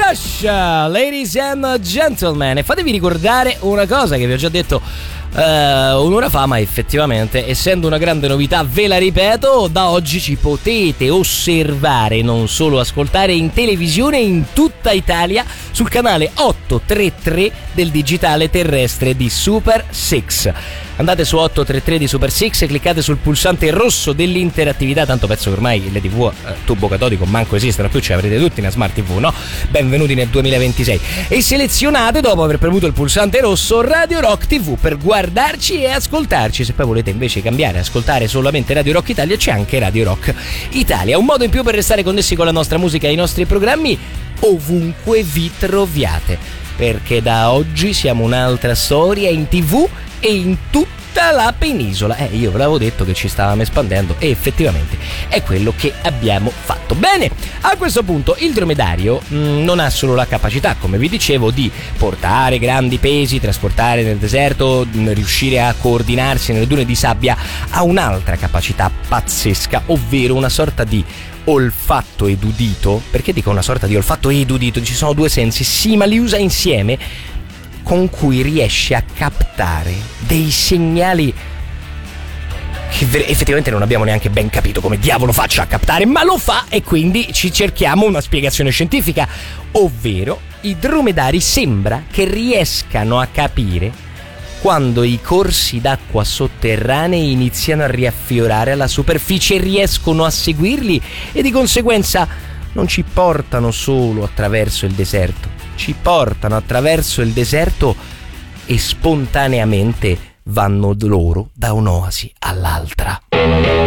Rush, ladies and gentlemen. E fatevi ricordare una cosa che vi ho già detto un'ora fa, ma effettivamente, essendo una grande novità, ve la ripeto: da oggi ci potete osservare, non solo ascoltare, in televisione in tutta Italia sul canale 833 del digitale terrestre di Super 6. Andate su 833 di Super 6, cliccate sul pulsante rosso dell'interattività, tanto penso che ormai le TV tubo catodico manco esistono più, ce l'avrete tutti una Smart TV, no? Benvenuti nel 2026. E selezionate, dopo aver premuto il pulsante rosso, Radio Rock TV per guardarci e ascoltarci. Se poi volete invece cambiare, ascoltare solamente Radio Rock Italia, c'è anche Radio Rock Italia. Un modo in più per restare connessi con la nostra musica e i nostri programmi ovunque vi troviate, perché da oggi siamo un'altra storia in TV e in tutta la penisola. Io ve l'avevo detto che ci stavamo espandendo e effettivamente è quello che abbiamo fatto. Bene, a questo punto il dromedario non ha solo la capacità, come vi dicevo, di portare grandi pesi, trasportare nel deserto, riuscire a coordinarsi nelle dune di sabbia, ha un'altra capacità pazzesca, ovvero una sorta di olfatto ed udito. Perché dico una sorta di olfatto ed udito? Ci sono due sensi, sì, ma li usa insieme, con cui riesce a captare dei segnali che effettivamente non abbiamo neanche ben capito come diavolo faccia a captare, ma lo fa, e quindi ci cerchiamo una spiegazione scientifica. Ovvero, i dromedari sembra che riescano a capire quando i corsi d'acqua sotterranei iniziano a riaffiorare alla superficie, riescono a seguirli e di conseguenza non ci portano solo attraverso il deserto, ci portano attraverso il deserto e spontaneamente vanno loro da un'oasi all'altra.